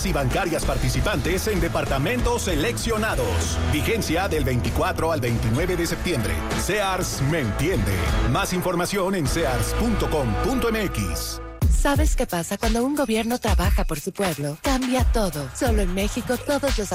y bancarias participantes en departamentos seleccionados. Vigencia del 24 al 29 de septiembre. Sears me entiende. Más información en sears.com.mx. ¿Sabes qué pasa cuando un gobierno trabaja por su pueblo? Cambia todo. Solo en México todos los